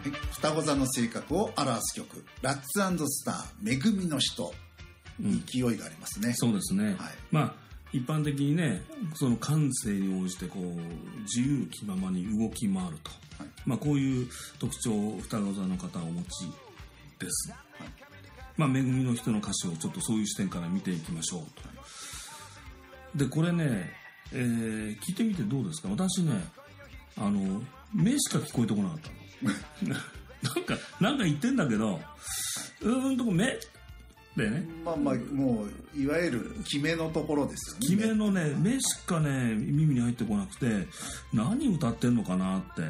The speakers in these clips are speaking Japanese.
はい、双子座の性格を表す曲、ラッツ&スター、めぐみの人、勢いがありますね。 そうですね。 はい、 まあ一般的にね、その感性に応じてこう自由気ままに動き回ると、はい、まあこういう特徴を双子座の方はお持ちです。はい、まあめぐみの人の歌詞をちょっとそういう視点から見ていきましょうと。はい、でこれね、聞いてみてどうですか。私ね、目しか聞こえてこなかったの。なんか言ってんだけど、目でね。 まあまあ、もういわゆる決めのところですよね。 決めのね、目しかね耳に入ってこなくて、何歌ってんのかなって。はい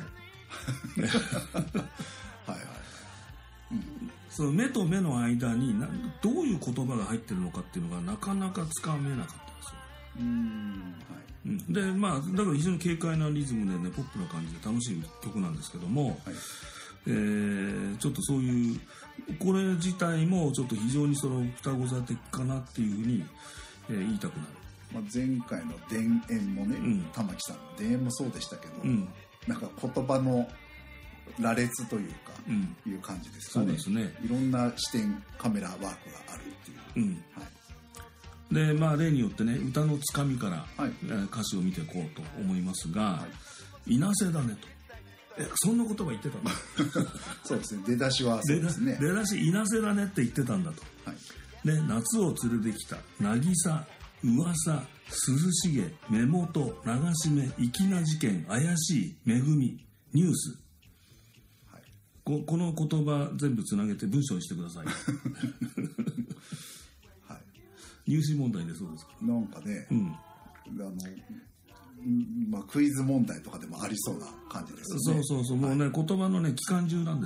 はい。その目と目の間にどういう言葉が入ってるのかっていうのがなかなかつかめなかったんですよ。はい。でまあだから非常に軽快なリズムでね、ポップな感じで楽しい曲なんですけども。はい、ちょっとそういうこれ自体もちょっと非常にその双子座的かなっていうふうに、言いたくなる。 まあ、前回の田園もね、玉木さんの田園もそうでしたけど、なんか言葉の羅列というか、いう感じですかね。そうですね。いろんな視点、カメラワークがあるっていう。はい、 でまあ例によってね、歌のつかみから、はい、歌詞を見ていこうと思いますが、はい、いなせだねと。そんな言葉言ってたんだ。 そうですね。出だしはそうですね。 出だしいなせだねって言ってたんだと。はい、で夏を連れてきた渚、噂、涼しげ、目元、流し目、粋な事件、怪しい、恵み、ニュース。はい、この言葉全部つなげて文章にしてください。はい、入試問題でそうですか。 なんかね、まあ、クイズ問題とかでもありそうな感じですよね。 そうもうね、言葉のね、期間中なんです。